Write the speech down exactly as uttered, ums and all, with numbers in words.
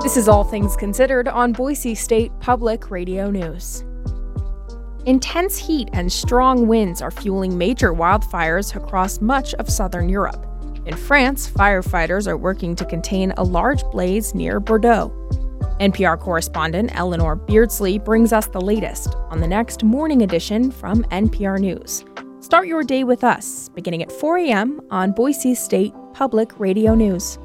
This is All Things Considered on Boise State Public Radio News. Intense heat and strong winds are fueling major wildfires across much of southern Europe. In France, firefighters are working to contain a large blaze near Bordeaux. N P R correspondent Eleanor Beardsley brings us the latest on the next morning edition from N P R News. Start your day with us, beginning at four a.m. on Boise State Public Radio News.